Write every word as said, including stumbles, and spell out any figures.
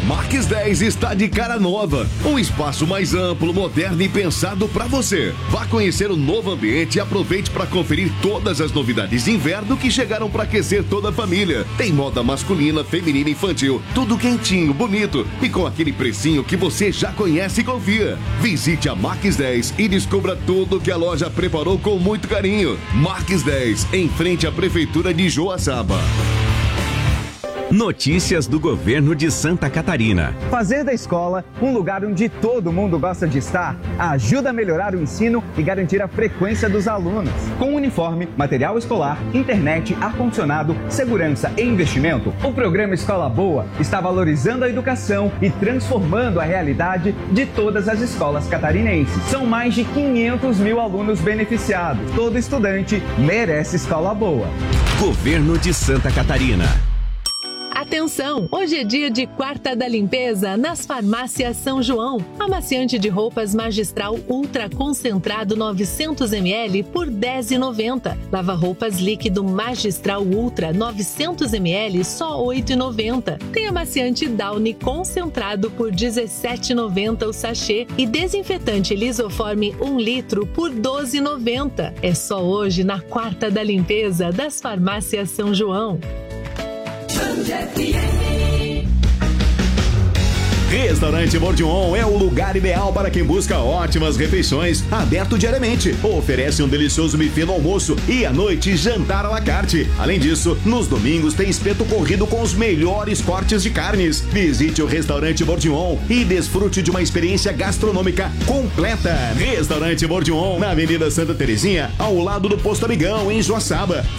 Marques dez está de cara nova. Um espaço mais amplo, moderno e pensado para você. Vá conhecer o novo ambiente e aproveite para conferir todas as novidades de inverno que chegaram para aquecer toda a família. Tem moda masculina, feminina e infantil. Tudo quentinho, bonito e com aquele precinho que você já conhece e confia. Visite a Marques dez e descubra tudo que a loja preparou com muito carinho. Marques dez, em frente à Prefeitura de Joaçaba. Notícias do governo de Santa Catarina. Fazer da escola um lugar onde todo mundo gosta de estar ajuda a melhorar o ensino e garantir a frequência dos alunos. Com uniforme, material escolar, internet, ar-condicionado, segurança e investimento, o programa Escola Boa está valorizando a educação e transformando a realidade de todas as escolas catarinenses. São mais de quinhentos mil alunos beneficiados. Todo estudante merece escola boa. Governo de Santa Catarina. Atenção! Hoje é dia de Quarta da Limpeza nas farmácias São João. Amaciante de roupas Magistral Ultra Concentrado novecentos mililitros por dez reais e noventa centavos. Lava-roupas líquido Magistral Ultra novecentos mililitros só oito reais e noventa centavos. Tem amaciante Downy Concentrado por dezessete reais e noventa centavos o sachê e desinfetante Lisoforme um litro por doze reais e noventa centavos. É só hoje na Quarta da Limpeza das farmácias São João. Restaurante Bordion é o lugar ideal para quem busca ótimas refeições, aberto diariamente. Oferece um delicioso buffet no almoço e à noite jantar à la carte. Além disso, nos domingos tem espeto corrido com os melhores cortes de carnes. Visite o Restaurante Bordion e desfrute de uma experiência gastronômica completa. Restaurante Bordion, na Avenida Santa Terezinha, ao lado do Posto Amigão, em Joaçaba.